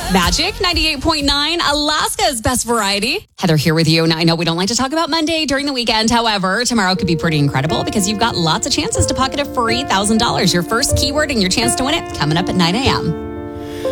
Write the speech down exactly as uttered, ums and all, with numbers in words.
Magic ninety-eight point nine, Alaska's best variety. Heather here with you. Now, I know we don't like to talk about Monday during the weekend. However, tomorrow could be pretty incredible because you've got lots of chances to pocket a free one thousand dollars. Your first keyword and your chance to win it coming up at nine a.m.